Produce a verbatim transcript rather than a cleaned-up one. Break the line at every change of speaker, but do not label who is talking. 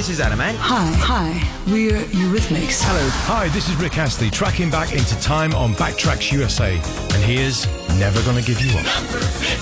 this is Adam Ant.
Hi, hi, we're Eurythmics.
Hello.
Hi, this is Rick Astley, tracking back into time on Backtracks U S A. And here's Never Gonna Give You Up.